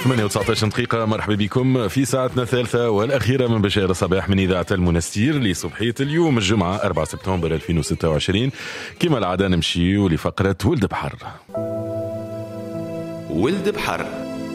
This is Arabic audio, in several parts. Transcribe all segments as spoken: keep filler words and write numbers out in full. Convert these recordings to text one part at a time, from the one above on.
ثمانية وتسعطاش دقيقة. مرحبا بكم في ساعتنا الثالثة والأخيرة من بشير الصباح من إذاعة المنستير لصبحية اليوم الجمعة أربعة سبتمبر ألفين وستة وعشرين. كما العادة نمشي لفقرة ولد بحر. ولد بحر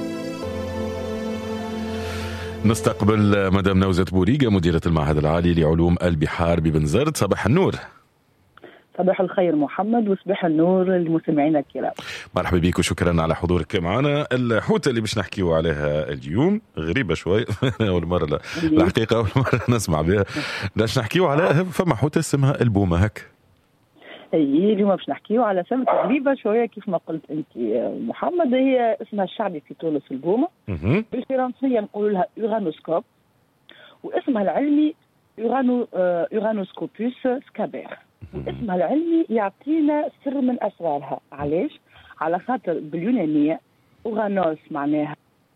نستقبل مدام نوزة بوريقة مديرة المعهد العالي لعلوم البحار ببن زرد. صباح النور. صباح الخير محمد وصباح النور للمستمعين الكرام. مرحبا بك وشكرا على حضورك معنا. الحوتة اللي باش نحكيو عليها اليوم غريبة شوي أول مرة الحقيقة أول مرة نسمع بها. باش نحكيو على فما حوتة اسمها البومة هك. اي اليوم باش نحكيو على سمكة غريبة شوية كيف ما قلت انت محمد. هي اسمها الشعبي في تونس البومة، بالفرنسية نقول لها اورانوسكوب، واسمها العلمي اورانو اورانوسكوبوس سكابير. واسمها العلمي يعطينا سر من أسرارها. علاش؟ على خاطر باليونانية أورانوس معناها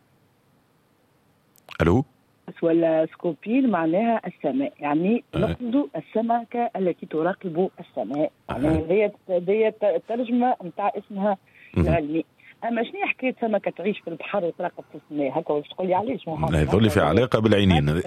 ألو ولا سكوبين معناها السماء، يعني نقصد السمكة التي تراقب السماء. يعني هي الترجمة متاع اسمها العلمي. أما شنو حكاية سمكة تعيش في البحر وتراقب في السماء هكا؟ واش تقول لي علاش محمد؟ يظل في علاقة بالعينين.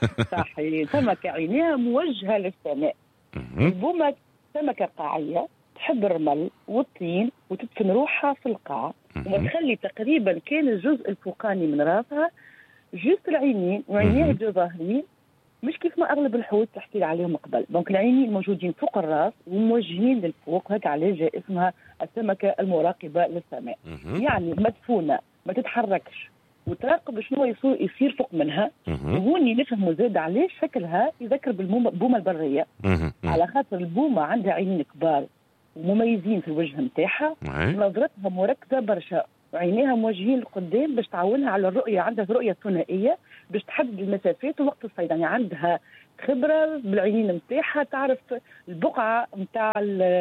صحيح، سمكة عينيها موجهة للسماء. البومة سمكة قاعية تحب الرمل والطين وتدفن روحها في القاع، وما تخلي تقريبا كان الجزء الفوقاني من راسها جزء العينين، وعينيها يبدو ظاهرين مش كيف ما اغلب الحوت تحكي عليهم قبل. دونك العينين موجودين فوق الراس وموجهين للفوق، هكا علاش جاء اسمها السمكة المراقبة للسماء. يعني مدفونة ما تتحركش وتراقب شنو يصير يصير فوق منها. وهوني نفهموا زاد علاش شكلها يذكر بالبومة البرية، على خاطر البومة عندها عينين كبار ومميزين في الوجه نتاعها، نظرتها مركزة برشا، وعينيها موجهين لقدام باش تعاونها على الرؤية. عندها رؤية ثنائية باش تحدد المسافات ووقت الصيد. يعني عندها خبرة بالعينين نتاعها، تعرف البقعة نتاع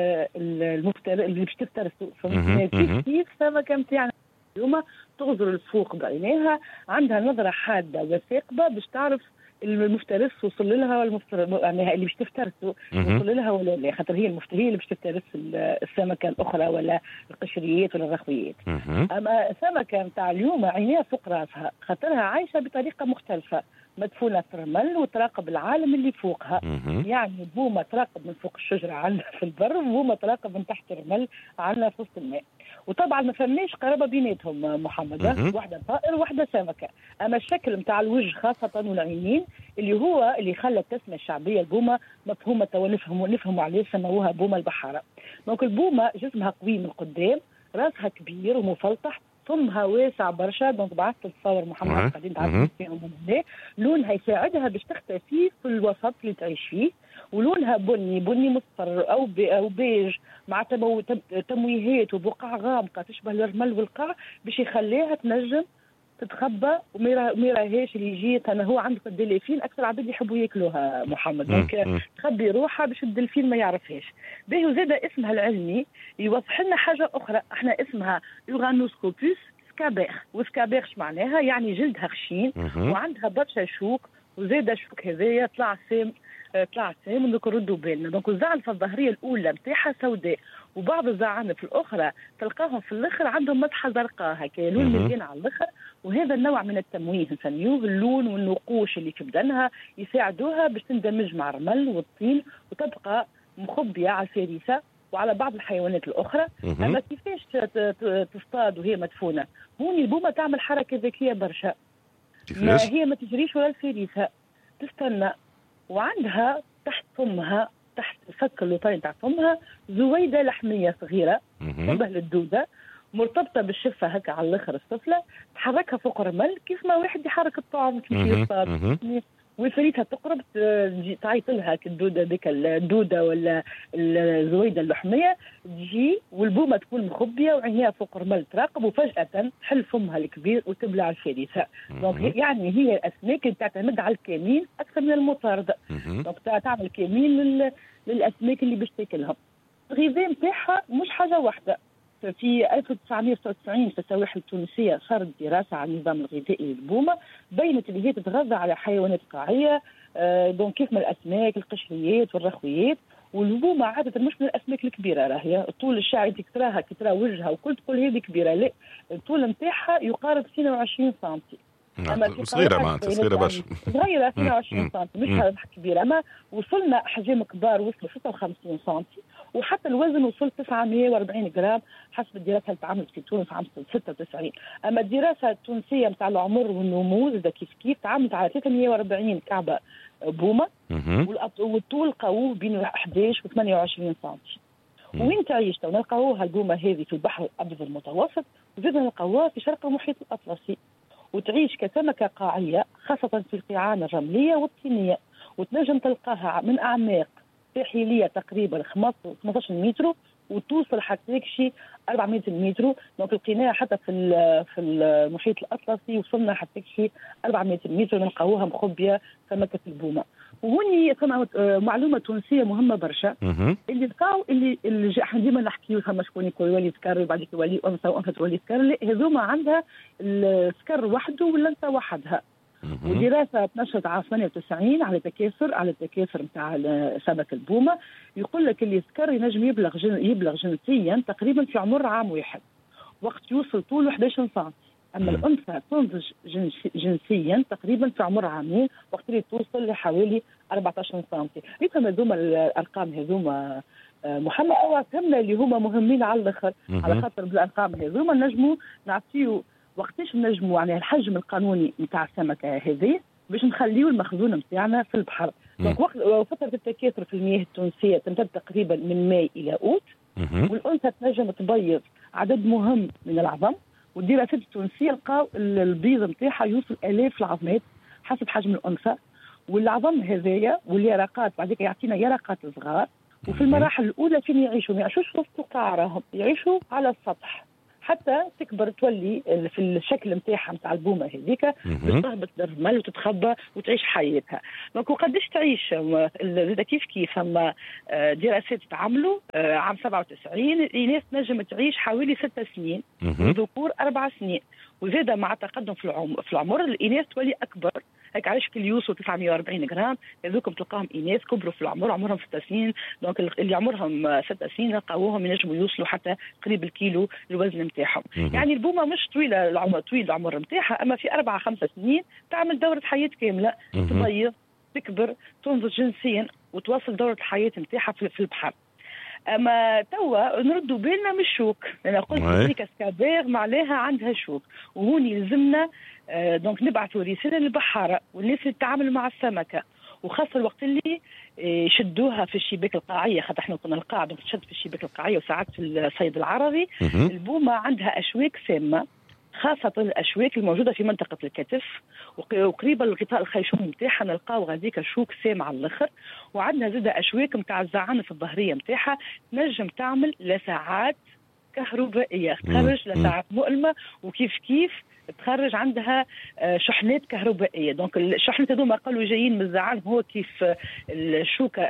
المفترس اللي باش تفترسوا. كيف كيف سمكة نتاعنا اليوم تغزر الفوق بعينيها، عندها نظرة حادة وثاقبة باش تعرف المفترس وصل لها والمفترس يعني اللي باش تفترسه وصل لها ولا لا، خاطر هي المفترس اللي باش تفترس السمكة الأخرى ولا القشريات ولا الرخويات. أما السمكة نتاع اليوم عينيها فوق راسها، خاطرها عايشة بطريقة مختلفة، مدفونة في الرمل وتراقب العالم اللي فوقها. يعني بومة تراقب من فوق الشجرة عندنا في البر، وبومة تراقب من تحت الرمل عندنا في وسط الماء. وطبعا ما فماش قرابة بيناتهم محمد، واحدة طائر وواحدة سمكة. أما الشكل متاع الوجه خاصة والعينين اللي هو اللي خلى التسمية الشعبية البومة مفهومة. توا نفهموا نفهموا عليه سموها بومة البحارة. دونك البومة جسمها قوي من قدام، راسها كبير ومفلطح، فمها واسع برشا. دونك بعثت التصور محمد قاعدين تعرفوا فيهم من لونها يساعدها باش تختفي في الوسط اللي تعيش فيه، ولونها بني بني مصفر او او بيج مع تمويهات وبقع غامقه تشبه الرمل والقاع باش يخليها تنجم تتخبى وما يراهاش اللي يجي. انا هو عندك الدلافين اكثر عباد يحبوا ياكلوها محمد، دونك تخبي روحها باش الدلفين ما يعرفهاش. باهي وزاد اسمها العلمي يوضح لنا حاجه اخرى، احنا اسمها اورانوسكوبوس سكابير. وسكابير اش معناها؟ يعني جلدها خشين وعندها برشا شوك، وزاد الشوك هذايا طلع سام طلع سام دوك ردوا بالنا. دونك الزعنفه الظهريه الاولى نتاعها سوداء، وبعض الزعانف الاخرى تلقاهم في الاخر عندهم مسحه زرقاء هكا لون مليان على الاخر. وهذا النوع من التمويه نسميوه اللون والنقوش اللي في بدنها يساعدوها باش تندمج مع الرمل والطين وتبقى مخبيه على الفريسه وعلى بعض الحيوانات الاخرى. اما كيفاش تصطاد وهي مدفونه؟ هوني البومه تعمل حركه ذكيه برشا. ما هي ما تجريش ولا الفريسه، تستنى، وعندها تحت فمها تحت الفك اللوطاني تاع فمها زويده لحميه صغيره شبه للدوده مرتبطه بالشفه هكا على الاخر السفلى، تحركها فوق الرمل كيف ما واحد يحرك الطعام كيف يصطاد. وفريتها تقرب تعيط لها الدوده ذيك الدوده ولا الزويده اللحميه تجي، والبومه تكون مخبيه وعينيها فوق الرمل تراقب، وفجاه تحل فمها الكبير وتبلع الفريسه. دونك يعني هي الاسماك اللي تعتمد على الكمين اكثر من المطارده. دونك تعمل كمين للاسماك اللي باش تاكلهم. الغذاء نتاعها مش حاجه واحده. في ألف وتسعمائة وتسعة وتسعين في السواحل التونسية صارت دراسة على النظام الغذائي للبومة، بينت اللي هي تتغذى على حيوانات قاعية، دونك كيف ما الأسماك القشريات والرخويات، والبومه عاده مش من الاسماك الكبيره، راهي الطول الشعري انت تراها كي ترى وجهها وكل تقول هذه كبيره، لا الطول نتاعها يقارب اثنين وعشرين سنتي. اما صغيره معناتها صغيره برشا، صغيره اثنين وعشرين سنتي مش كبيره. اما وصلنا احجام كبار وصلوا ستة وخمسين سنتي، وحتى الوزن وصل تسعمائة وأربعين جرام حسب الدراسه اللي تعملت في تونس عام ستة وتسعين. اما الدراسه التونسيه نتاع العمر والنمو زاد كيف كيف تعملت على ثلاثمائة وأربعين كعبه بومه، والطول قاوه بين أحد عشر و ثمانية وعشرين سنتي. وين تعيش؟ نلقاوها البومه هذه في البحر الابيض المتوسط، وزيد نلقاوها في شرق المحيط الاطلسي، وتعيش كسمكه قاعيه خاصه في القيعان الرمليه والطينيه، وتنجم تلقاها من اعماق ساحليه تقريبا خمسة عشر متر وتوصل حتى شي أربعمائة متر. دونك لقيناها حتى في في المحيط الاطلسي وصلنا حتى شي أربعمائة متر نلقاوها مخبيه سمكه البومه. وهوني ثم معلومه تونسيه مهمه برشا اللي لقاو اللي, اللي احنا ديما نحكيو ثم شكون يكون يولي سكر وبعد يولي انثى وانثى تولي سكر، لا هذوما عندها السكر وحده والانثى وحدها. ودراسه تنشرت عام ثمانية وتسعين على تكاثر على التكاثر نتاع سمك البومه، يقول لك اللي السكر ينجم يبلغ جن يبلغ جنسيا تقريبا في عمر عام واحد وقت يوصل طوله أحد عشر سنتي. اما الانثى تنضج جنسيا تقريبا في عمر عامين وقت اللي توصل لحوالي أربعة عشر سنتي. ريتهم هذوما الارقام هذوما محمد او فهمنا اللي هما مهمين على الاخر، على خاطر بالارقام هذوما نجموا نعطيو وقتاش نجموا يعني الحجم القانوني نتاع السمكه هذه باش نخليو المخزون نتاعنا في البحر. دونك وقت فتره التكاثر في المياه التونسيه تمتد تقريبا من ماي الى اوت، والانثى تنجم تبيض عدد مهم من العظم، والدراسات التونسيه لقاو البيض نتاعها يوصل الاف العظمات حسب حجم الانثى. والعظم هذايا واليرقات بعدك يعطينا يرقات صغار، وفي المراحل الاولى فين يعيشوا؟ ما يعيشوش في القاع، راهم يعيشوا على السطح حتى تكبر تولي في الشكل نتاعها نتاع البومه هذيك باش تهبط للرمل وتتخبى وتعيش حياتها. دونك وقداش تعيش زاد كيف كيف اما دراسات تعملوا عام سبعة وتسعين الاناث نجم تعيش حوالي ست سنين والذكور اربع سنين، وزاد مع التقدم في العمر في العمر الاناث تولي اكبر. هيك علاش كل يوصلوا تسعمائة وأربعين جرام هذوكم تلقاهم اناث كبروا في العمر عمرهم ست سنين. دونك اللي عمرهم ست سنين لقاوهم ينجموا يوصلوا حتى قريب الكيلو الوزن نتاعهم. يعني البومه مش طويله العمر طويل العمر نتاعها، اما في أربعة خمسة سنين تعمل دوره حياه كامله، تبيض تكبر تنضج جنسيا وتواصل دوره الحياه نتاعها في البحر. اما توا نردوا بالنا من الشوك، انا قلت هذيك اسكابير معناها عندها شوك، وهوني يلزمنا آه دونك نبعثوا رساله للبحاره والناس اللي تتعامل مع السمكه، وخاصه الوقت اللي يشدوها في الشباك القاعيه، خاطر احنا كنا القاع دونك تشد في الشباك القاعيه وساعات في الصيد العربي. البومه عندها اشواك سامه، خاصة الأشواك الموجودة في منطقة الكتف وقريبة للغطاء الخيشوم نتاعها نلقاو غاديك شوك سام على الآخر. وعندنا زاد أشواك نتاع الزعانف الظهرية نتاعها تنجم تعمل لساعات كهربائية، تخرج لساعات مؤلمة وكيف كيف تخرج عندها شحنات كهربائية. دونك الشحنات هذوما قالوا جايين من الزعانف، هو كيف الشوكة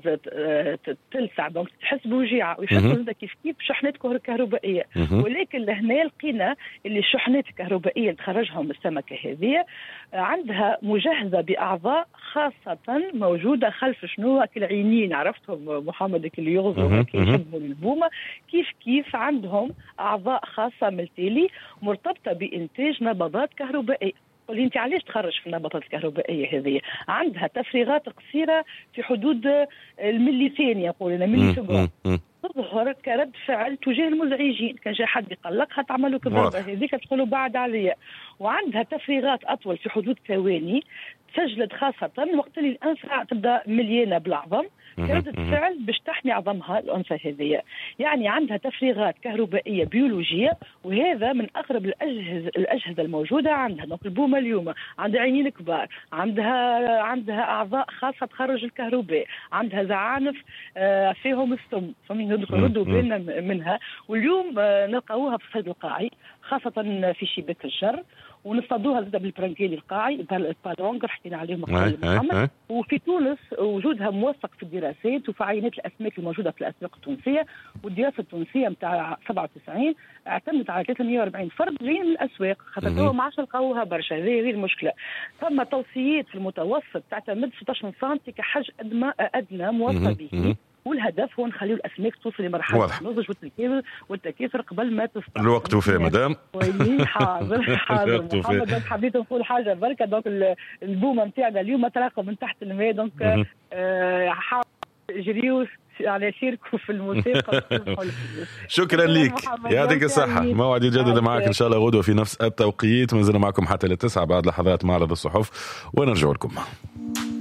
تلسع دونك تحس بوجيعة ويشكل كيف كيف شحنات كهربائية. ولكن لهنا لقينا اللي الشحنات الكهربائية اللي تخرجهم السمكة هذه عندها مجهزة بأعضاء خاصة موجودة خلف شنو العينين، عرفتهم محمد اللي يغزوا يشبهوا البومة، كيف كيف عندهم أعضاء خاصة من التالي مرتبطة بإنتاج نبضات كهربائية. قولي انت علاش تخرج في النبضات الكهربائيه هذه؟ عندها تفريغات قصيره في حدود الملي ثانيه، يقولون ملي سكند، تظهر كرد فعل تجاه المزعجين. كان جاء حد يقلقها تعملوا كبربه هذيك تقولوا بعد عليا. وعندها تفريغات اطول في حدود ثواني تسجلت خاصه وقت اللي الانثى تبدا مليانه بالعظم كردة فعل باش تحمي عظمها الأنثى هذه. يعني عندها تفريغات كهربائية بيولوجية، وهذا من أقرب الأجهزة الأجهزة الموجودة عندها. دونك البومة اليوم عندها عينين كبار، عندها عندها أعضاء خاصة تخرج الكهرباء، عندها زعانف فيهم السم، فمنردوا بالنا منها. واليوم نلقاوها في الصيد القاعي خاصة في شباك الجر، ونصطادوها زاد بالبرانكيلي القاعي البالونغر حكينا عليهم قبل محمد. وفي تونس وجودها موثق في الدراسات وفي عينات الاسماك الموجوده في الاسواق التونسيه. والدراسه التونسيه نتاع سبعة وتسعين اعتمدت على ثلاثمائة وأربعين فرد جايين من الاسواق، خاطر هو ما عادش لقاوها برشا، هذه غير المشكله. ثم توصيات في المتوسط تعتمد ستة عشر سنتي كحجم ادنى موصى به والهدف هو نخليو الاسماك توصل لمرحله النضج والتكاثر والتكاثر قبل ما تصطاد. الوقت وفاه مدام. حاضر حاضر محمد. دونك حبيت نقول حاجه بركه. دونك البومه نتاعنا اليوم تراقب من تحت الماء. دونك آه جريو على شيركوا في الموسيقى. شكرا لك يعطيك الصحة. موعد يتجدد معك إن شاء الله غدوة في نفس التوقيت. ما زلنا معكم حتى للتسعة بعد لحظات معرض الصحف ونرجع لكم.